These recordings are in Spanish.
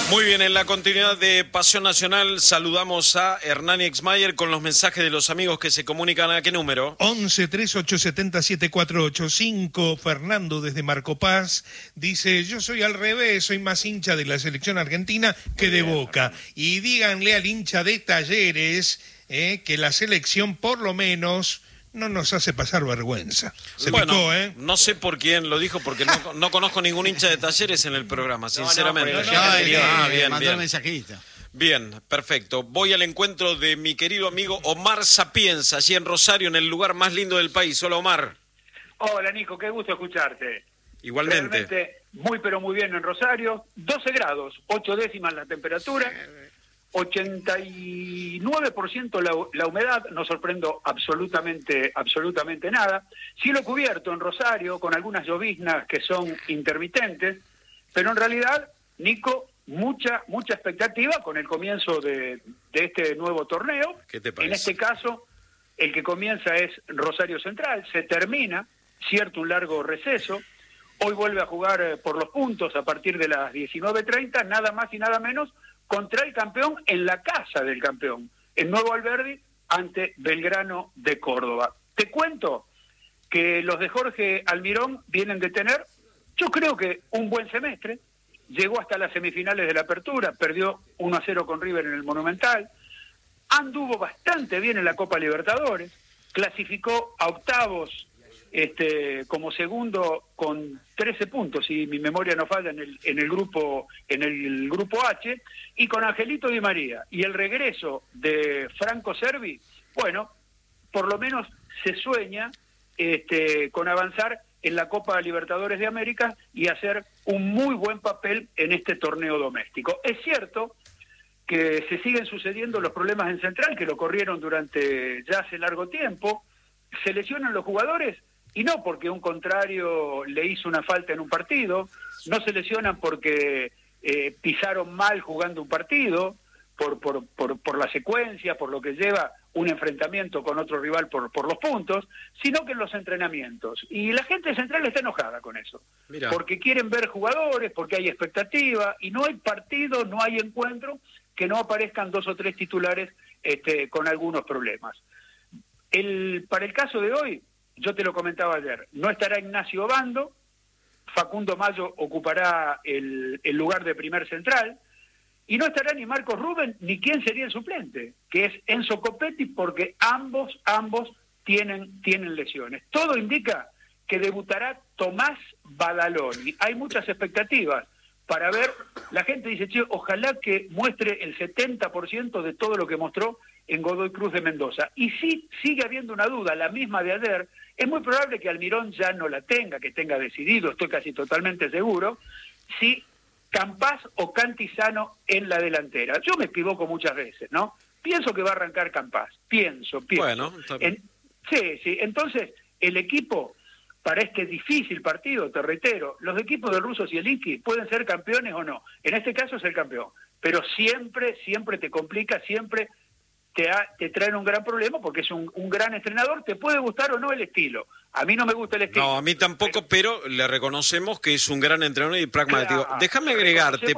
Muy bien, en la continuidad de Pasión Nacional saludamos a Hernán Exmayer con los mensajes de los amigos que se comunican. ¿A qué número? 11-3870-7485. Fernando desde Marco Paz dice: yo soy al revés, soy más hincha de la selección argentina que de Boca. Y díganle al hincha de Talleres que la selección por lo menos no nos hace pasar vergüenza. Se picó, ¿eh? No sé por quién lo dijo, porque no conozco ningún hincha de Talleres en el programa, sinceramente. Mandó el mensajista. Bien, perfecto. Voy al encuentro de mi querido amigo Omar Sapienza, allí en Rosario, en el lugar más lindo del país. Hola, Omar. Hola, Nico, qué gusto escucharte. Igualmente. Realmente muy, pero muy bien en Rosario. 12 grados, 8 décimas la temperatura. 89% la humedad, no sorprendo absolutamente nada. Cielo cubierto en Rosario, con algunas lloviznas que son intermitentes, pero en realidad, Nico, mucha expectativa con el comienzo de este nuevo torneo. ¿Qué te parece? En este caso, el que comienza es Rosario Central, se termina, cierto, un largo receso. Hoy vuelve a jugar por los puntos a partir de las 19:30, nada más y nada menos, contra el campeón en la casa del campeón, el Nuevo Alberdi ante Belgrano de Córdoba. Te cuento que los de Jorge Almirón vienen de tener, yo creo que un buen semestre, llegó hasta las semifinales de la Apertura, perdió 1-0 con River en el Monumental, anduvo bastante bien en la Copa Libertadores, clasificó a octavos como segundo con 13 puntos, si mi memoria no falla, en el grupo H, y con Angelito Di María y el regreso de Franco Cervi, bueno, por lo menos se sueña con avanzar en la Copa Libertadores de América y hacer un muy buen papel en este torneo doméstico. Es cierto que se siguen sucediendo los problemas en Central, que lo corrieron durante ya hace largo tiempo, se lesionan los jugadores, y no porque un contrario le hizo una falta en un partido, no se lesionan porque pisaron mal jugando un partido, por la secuencia, por lo que lleva un enfrentamiento con otro rival por los puntos, sino que en los entrenamientos. Y la gente central está enojada con eso, Mirá. porque quieren ver jugadores, porque hay expectativa, y no hay partido, no hay encuentro, que no aparezcan 2 o 3 titulares con algunos problemas. Para el caso de hoy, yo te lo comentaba ayer, no estará Ignacio Obando, Facundo Mayo ocupará el lugar de primer central, y no estará ni Marcos Rubén, ni quién sería el suplente, que es Enzo Copetti, porque ambos tienen lesiones. Todo indica que debutará Tomás Badaloni. Hay muchas expectativas para ver, la gente dice, che, ojalá que muestre el 70% de todo lo que mostró en Godoy Cruz de Mendoza. Y si sigue habiendo una duda, la misma de ayer, es muy probable que Almirón ya no la tenga, que tenga decidido, estoy casi totalmente seguro, si Campás o Cantizano en la delantera. Yo me equivoco muchas veces, ¿no? Pienso que va a arrancar Campás, pienso. Bueno, está bien. Sí, entonces el equipo para este difícil partido, te reitero, los equipos del ruso Zielinski pueden ser campeones o no, en este caso es el campeón, pero siempre te complica, siempre te traen un gran problema porque es un gran entrenador, te puede gustar o no el estilo. A mí no me gusta el estilo. No, a mí tampoco, pero le reconocemos que es un gran entrenador y pragmático. Claro, déjame agregarte,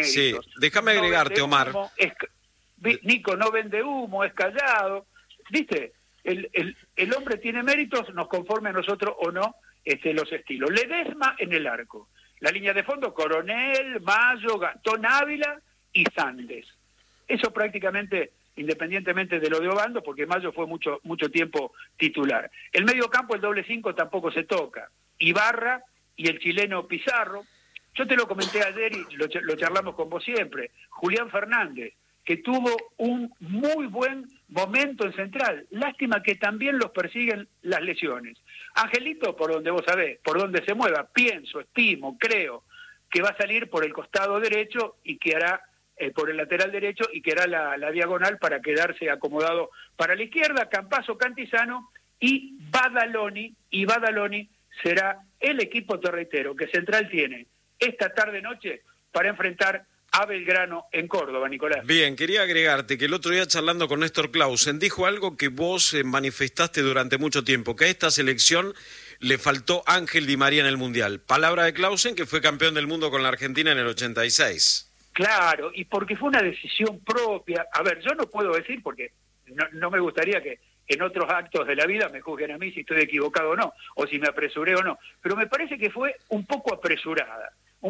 Omar. Nico no vende humo, es callado. ¿Viste? El hombre tiene méritos, nos conforme a nosotros o no los estilos. Ledesma en el arco. La línea de fondo, Coronel, Mayo, Gastón Ávila y Sandes. Eso prácticamente, independientemente de lo de Obando, porque Mayo fue mucho tiempo titular. El medio campo, el doble 5 tampoco se toca. Ibarra y el chileno Pizarro. Yo te lo comenté ayer y lo charlamos con vos siempre. Julián Fernández, que tuvo un muy buen momento en Central. Lástima que también los persiguen las lesiones. Angelito, por donde vos sabés, por donde se mueva, pienso, estimo, creo, que va a salir por el costado derecho y que hará por el lateral derecho y que hará la diagonal para quedarse acomodado para la izquierda. Campazo, Cantizano y Badaloni será el equipo terretero que Central tiene esta tarde-noche para enfrentar a Belgrano en Córdoba, Nicolás. Bien, quería agregarte que el otro día charlando con Néstor Clausen dijo algo que vos manifestaste durante mucho tiempo, que a esta selección le faltó Ángel Di María en el Mundial. Palabra de Clausen, que fue campeón del mundo con la Argentina en el 86. Claro, y porque fue una decisión propia. A ver, yo no puedo decir, porque no me gustaría que en otros actos de la vida me juzguen a mí si estoy equivocado o no, o si me apresuré o no, pero me parece que fue un poco apresurada,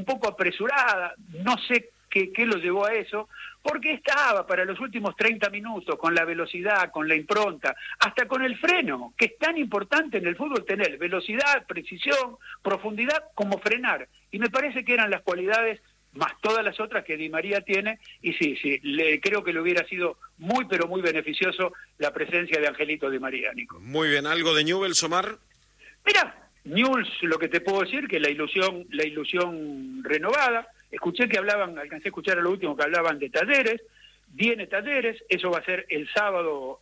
no sé qué lo llevó a eso, porque estaba para los últimos 30 minutos con la velocidad, con la impronta, hasta con el freno, que es tan importante en el fútbol tener velocidad, precisión, profundidad, como frenar, y me parece que eran las cualidades más todas las otras que Di María tiene, y sí, creo que le hubiera sido muy, pero muy beneficioso la presencia de Angelito Di María, Nico. Muy bien, ¿algo de Newell's, Omar? Mira, Newell's, lo que te puedo decir, que la ilusión renovada, alcancé a escuchar a lo último que hablaban de Talleres, viene Talleres, eso va a ser el sábado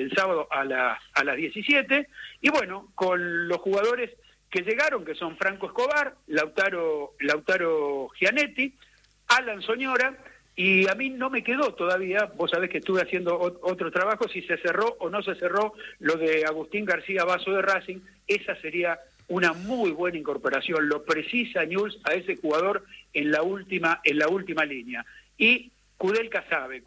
a las 17, y bueno, con los jugadores que llegaron, que son Franco Escobar, Lautaro Gianetti, Alan Soñora, y a mí no me quedó todavía, vos sabés que estuve haciendo otro trabajo, si se cerró o no se cerró lo de Agustín García Basso de Racing, esa sería una muy buena incorporación, lo precisa Newell's a ese jugador en la última línea. Y Kudelka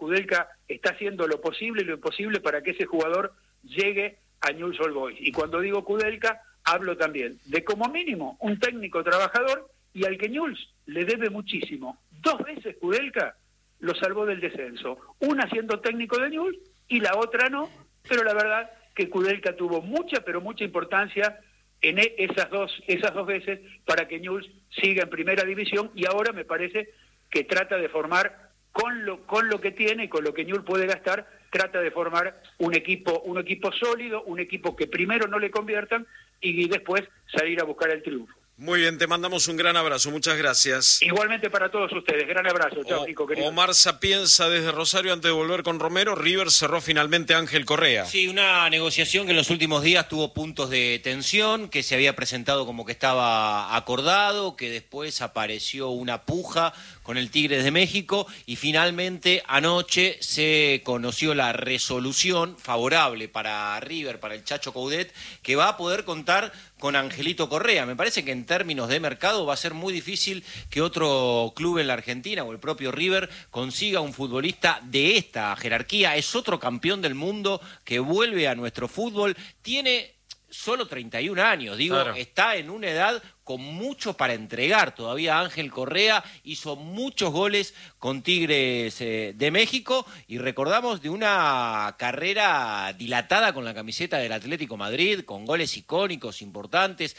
está haciendo lo posible y lo imposible para que ese jugador llegue a Newell's Old Boys. Y cuando digo Kudelka, hablo también de como mínimo un técnico trabajador y al que Newell's le debe muchísimo. 2 veces Kudelka lo salvó del descenso, una siendo técnico de Newell's y la otra no, pero la verdad que Kudelka tuvo mucha importancia en esas dos veces para que Newell's siga en primera división, y ahora me parece que trata de formar con lo que tiene y con lo que Newell's puede gastar, trata de formar un equipo sólido, un equipo que primero no le conviertan y después salir a buscar el triunfo. Muy bien, te mandamos un gran abrazo, muchas gracias. Igualmente para todos ustedes, gran abrazo. Chao, Nico, querido. Omar Sapienza desde Rosario, antes de volver con Romero. River cerró finalmente a Ángel Correa. Sí, una negociación que en los últimos días tuvo puntos de tensión, que se había presentado como que estaba acordado, que después apareció una puja con el Tigres de México y finalmente anoche se conoció la resolución favorable para River, para el Chacho Coudet, que va a poder contar con Angelito Correa. Me parece que en términos de mercado va a ser muy difícil que otro club en la Argentina o el propio River consiga un futbolista de esta jerarquía. Es otro campeón del mundo que vuelve a nuestro fútbol. Tiene solo 31 años, claro. Está en una edad con mucho para entregar. Todavía Ángel Correa hizo muchos goles con Tigres de México y recordamos de una carrera dilatada con la camiseta del Atlético Madrid, con goles icónicos importantes.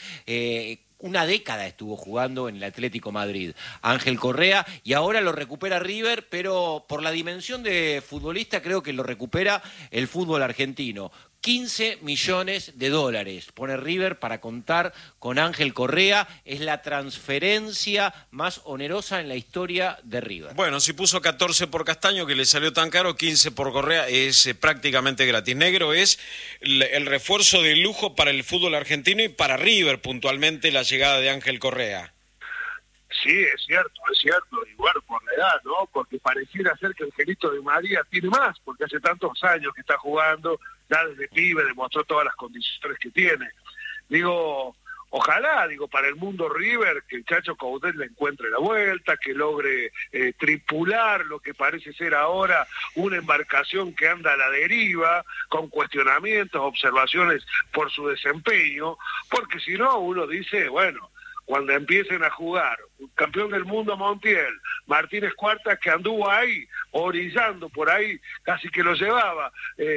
Una década estuvo jugando en el Atlético Madrid Ángel Correa y ahora lo recupera River, pero por la dimensión de futbolista creo que lo recupera el fútbol argentino. 15 millones de dólares pone River para contar con Ángel Correa. Es la transferencia más onerosa en la historia de River. Bueno, si puso 14 por Castaño, que le salió tan caro, 15 por Correa es prácticamente gratis. Negro, es el refuerzo de lujo para el fútbol argentino y para River puntualmente la llegada de Ángel Correa. Sí, es cierto, y bueno, por la edad, ¿no? Porque pareciera ser que Angelito Di María tiene más, porque hace tantos años que está jugando, ya desde pibe demostró todas las condiciones que tiene. Digo, ojalá, para el mundo River, que el Chacho Coudet le encuentre la vuelta, que logre tripular lo que parece ser ahora una embarcación que anda a la deriva, con cuestionamientos, observaciones por su desempeño, porque si no uno dice, bueno, cuando empiecen a jugar campeón del mundo Montiel, Martínez Cuarta, que anduvo ahí, orillando por ahí, casi que lo llevaba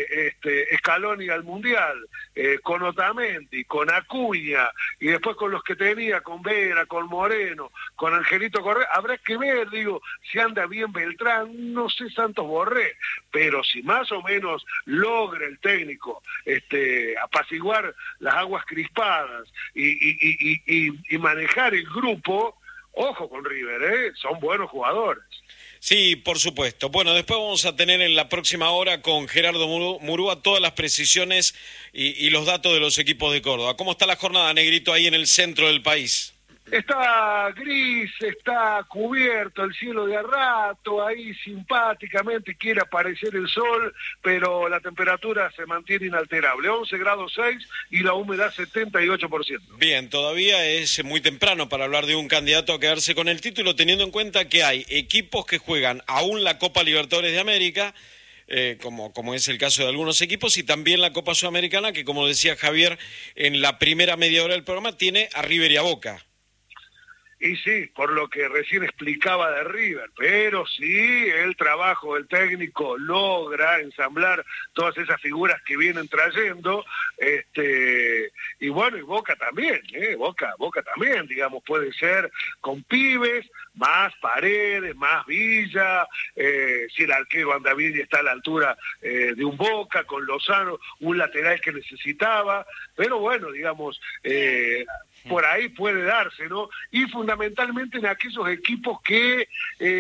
Scaloni al Mundial, con Otamendi, con Acuña, y después con los que tenía, con Vera, con Moreno, con Angelito Correa, habrá que ver, si anda bien Beltrán, no sé Santos Borré, pero si más o menos logra el técnico apaciguar las aguas crispadas y manejar el grupo, ojo con River, son buenos jugadores. Sí, por supuesto. Bueno, después vamos a tener en la próxima hora con Gerardo Murúa todas las precisiones y los datos de los equipos de Córdoba. ¿Cómo está la jornada, Negrito, ahí en el centro del país? Está gris, está cubierto el cielo de a rato, ahí simpáticamente quiere aparecer el sol, pero la temperatura se mantiene inalterable, 11 grados 6 y la humedad 78%. Bien, todavía es muy temprano para hablar de un candidato a quedarse con el título, teniendo en cuenta que hay equipos que juegan aún la Copa Libertadores de América, como es el caso de algunos equipos, y también la Copa Sudamericana, que como decía Javier en la primera media hora del programa, tiene a River y a Boca. Y sí, por lo que recién explicaba de River, pero sí, el trabajo del técnico logra ensamblar todas esas figuras que vienen trayendo, y bueno, y Boca también, Boca también, digamos, puede ser con pibes, más Paredes, más Villa, si el arquero Andavilli está a la altura de un Boca, con Lozano, un lateral que necesitaba, pero bueno, digamos, por ahí puede darse, ¿no? Y fundamentalmente en aquellos equipos que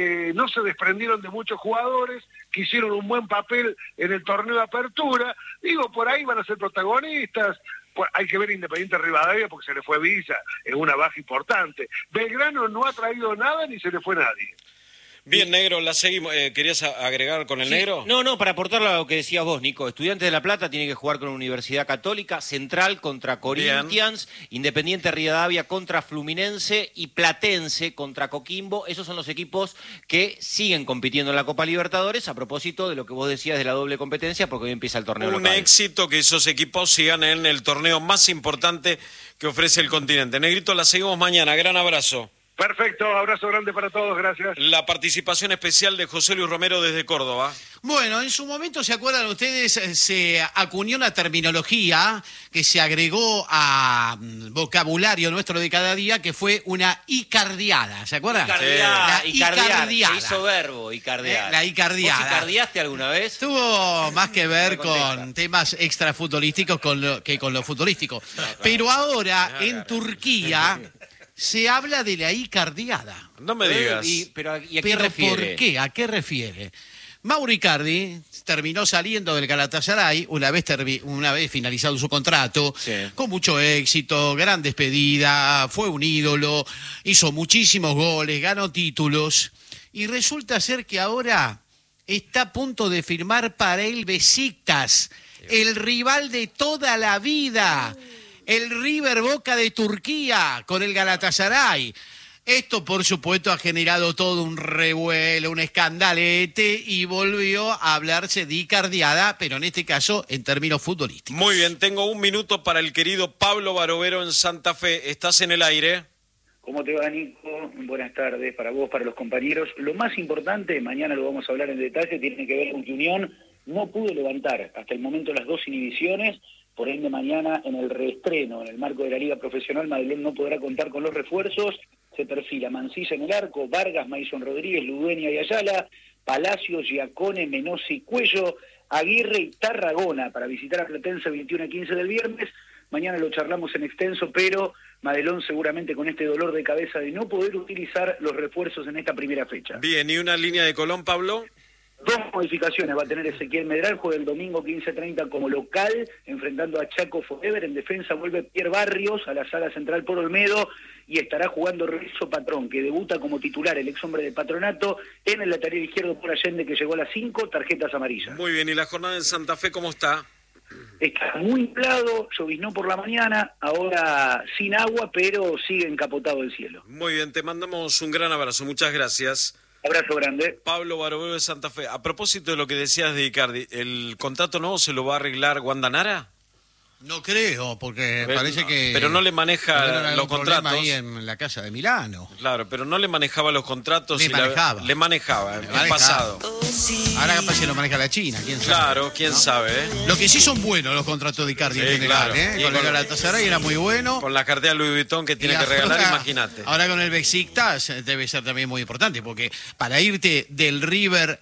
no se desprendieron de muchos jugadores, que hicieron un buen papel en el torneo de apertura, digo, por ahí van a ser protagonistas. Pues hay que ver Independiente Rivadavia porque se le fue Villa, es una baja importante. Belgrano no ha traído nada ni se le fue nadie. Bien, Negro, la seguimos. ¿Querías agregar con el Negro? No, para aportar a lo que decías vos, Nico. Estudiantes de La Plata tiene que jugar con la Universidad Católica, Central contra Corinthians, bien. Independiente Rivadavia contra Fluminense y Platense contra Coquimbo. Esos son los equipos que siguen compitiendo en la Copa Libertadores, a propósito de lo que vos decías de la doble competencia, porque hoy empieza el torneo local. Un éxito que esos equipos sigan en el torneo más importante que ofrece el continente. Negrito, la seguimos mañana. Gran abrazo. Perfecto, abrazo grande para todos, gracias. La participación especial de José Luis Romero desde Córdoba. Bueno, en su momento, ¿se acuerdan ustedes? Se acuñó una terminología que se agregó a vocabulario nuestro de cada día, que fue una icardiada, ¿se acuerdan? Icardiar. Se hizo verbo, icardiar. La icardiada. ¿Vos icardiaste alguna vez? Tuvo más que ver con temas extrafutbolísticos que con lo futbolístico. Pero ahora, en Turquía, se habla de la icardiada. No me digas. ¿Pero a qué refiere? ¿Por qué? ¿A qué refiere? Mauro Icardi terminó saliendo del Galatasaray una vez finalizado su contrato, sí, con mucho éxito, gran despedida, fue un ídolo, hizo muchísimos goles, ganó títulos, y resulta ser que ahora está a punto de firmar para el Beşiktaş, el rival de toda la vida, el River Boca de Turquía con el Galatasaray. Esto, por supuesto, ha generado todo un revuelo, un escandalete, y volvió a hablarse de icardiada, pero en este caso en términos futbolísticos. Muy bien, tengo un minuto para el querido Pablo Barovero en Santa Fe. ¿Estás en el aire? ¿Cómo te va, Nico? Buenas tardes para vos, para los compañeros. Lo más importante, mañana lo vamos a hablar en detalle, tiene que ver con que Unión no pudo levantar hasta el momento las dos inhibiciones. Por ende, mañana en el reestreno, en el marco de la Liga Profesional, Madelón no podrá contar con los refuerzos. Se perfila Mancilla en el arco, Vargas, Mason Rodríguez, Ludueña y Ayala, Palacios, Giacone, Menossi, Cuello, Aguirre y Tarragona para visitar a Platense 21 a 15 del viernes. Mañana lo charlamos en extenso, pero Madelón seguramente con este dolor de cabeza de no poder utilizar los refuerzos en esta primera fecha. Bien, ¿y una línea de Colón, Pablo? Dos modificaciones va a tener Ezequiel Medral, juega el domingo 15:30 como local, enfrentando a Chaco Forever. En defensa vuelve Pierre Barrios a la sala central por Olmedo y estará jugando Renzo Patrón, que debuta como titular, el ex hombre de Patronato, en el lateral izquierdo por Allende, que llegó a las 5 tarjetas amarillas. Muy bien, ¿y la jornada en Santa Fe cómo está? Está muy inflado, lloviznó por la mañana, ahora sin agua, pero sigue encapotado el cielo. Muy bien, te mandamos un gran abrazo, muchas gracias. Abrazo grande. Pablo Barovero de Santa Fe. A propósito de lo que decías de Icardi, ¿el contrato nuevo se lo va a arreglar Wanda Nara? No creo, porque parece que... Pero no le maneja los contratos. Ahí en la casa de Milano. Claro, pero no le manejaba los contratos. Le manejaba. Le manejaba, en el pasado. Ahora capaz se lo maneja la China, quién sabe. Claro, quién sabe, ¿eh? Lo que sí son buenos los contratos de Icardi, en general, claro. Con el Galatasaray era muy bueno. Con la cartera Louis Vuitton que tiene que regalar, imagínate. Ahora con el Beşiktaş debe ser también muy importante, porque para irte del River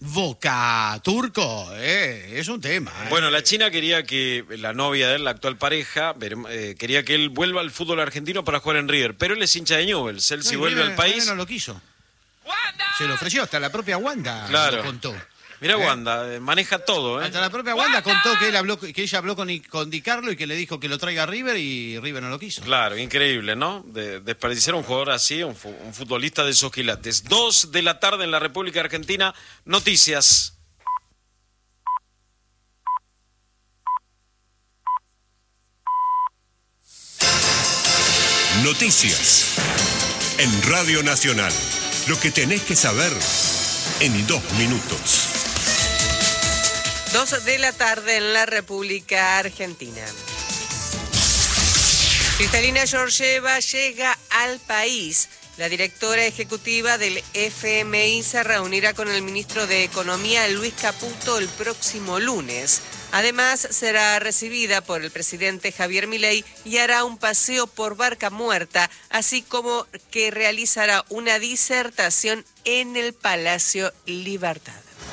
Boca turco, es un tema. Bueno, la China quería que la novia de él, la actual pareja, quería que él vuelva al fútbol argentino para jugar en River, pero él es hincha de Newell's, él si vuelve al país... No lo quiso. Se lo ofreció, hasta la propia Wanda claro. lo contó. Mirá, Wanda, maneja todo, ¿eh? Hasta la propia Wanda contó que ella habló con Di Carlo y que le dijo que lo traiga a River y River no lo quiso. Claro, increíble, ¿no? Desperdiciar a un jugador así, un futbolista de esos quilates. 2 de la tarde en la República Argentina. Noticias. Noticias. En Radio Nacional. Lo que tenés que saber en 2 minutos. 2 de la tarde en la República Argentina. Cristalina Georgieva llega al país. La directora ejecutiva del FMI se reunirá con el ministro de Economía, Luis Caputo, el próximo lunes. Además, será recibida por el presidente Javier Milei y hará un paseo por Barca Muerta, así como que realizará una disertación en el Palacio Libertad.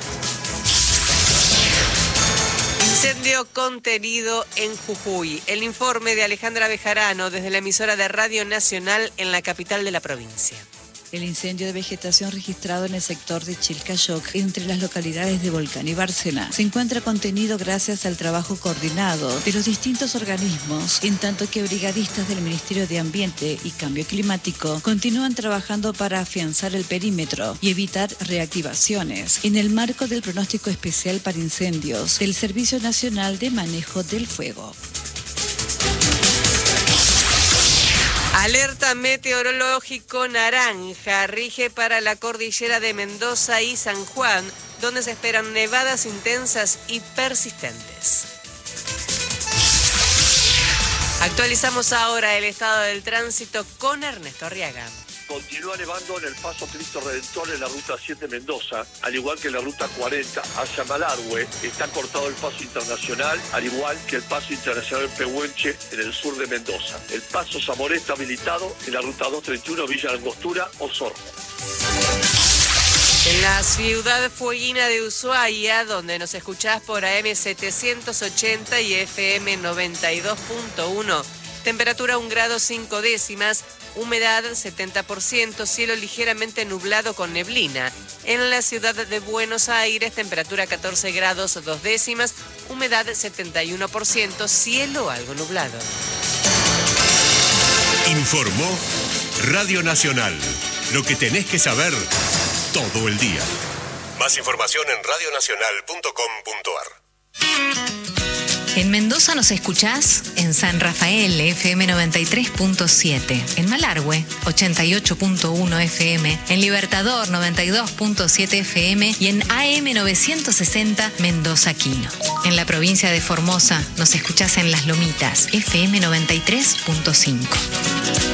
Incendio contenido en Jujuy. El informe de Alejandra Bejarano desde la emisora de Radio Nacional en la capital de la provincia. El incendio de vegetación registrado en el sector de Chilcayoc, entre las localidades de Volcán y Bárcena, se encuentra contenido gracias al trabajo coordinado de los distintos organismos, en tanto que brigadistas del Ministerio de Ambiente y Cambio Climático continúan trabajando para afianzar el perímetro y evitar reactivaciones, en el marco del pronóstico especial para incendios del Servicio Nacional de Manejo del Fuego. Alerta meteorológico naranja rige para la cordillera de Mendoza y San Juan, donde se esperan nevadas intensas y persistentes. Actualizamos ahora el estado del tránsito con Ernesto Arriaga. Continúa nevando en el Paso Cristo Redentor en la Ruta 7 Mendoza, al igual que en la Ruta 40 hacia Malargüe. Está cortado el paso internacional, al igual que el paso internacional Pehuenche en el sur de Mendoza. El paso Zamoré está habilitado en la Ruta 231 Villa Langostura, Osorno. En la ciudad fueguina de Ushuaia, donde nos escuchás por AM 780 y FM 92.1, temperatura 1 grado 5 décimas, humedad 70%, cielo ligeramente nublado con neblina. En la ciudad de Buenos Aires, temperatura 14 grados 2 décimas, humedad 71%, cielo algo nublado. Informó Radio Nacional. Lo que tenés que saber todo el día. Más información en radionacional.com.ar. En Mendoza nos escuchás en San Rafael, FM 93.7, en Malargüe, 88.1 FM, en Libertador, 92.7 FM y en AM 960 Mendoza Quino. En la provincia de Formosa nos escuchás en Las Lomitas, FM 93.5.